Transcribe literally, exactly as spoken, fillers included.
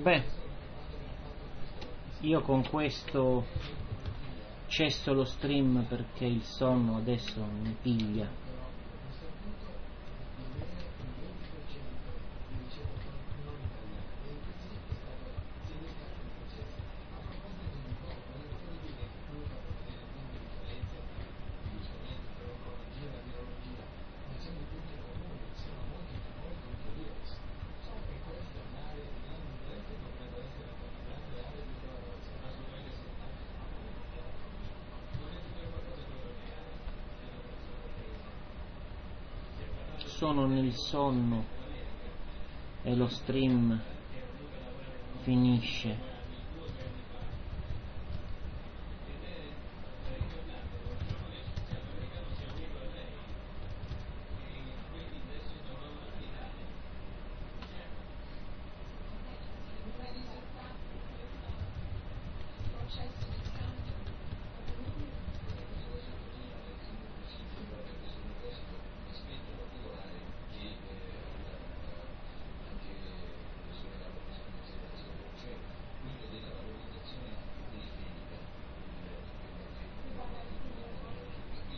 Beh, io con questo cesso lo stream perché il sonno adesso mi piglia. Sono nel sonno e lo stream finisce.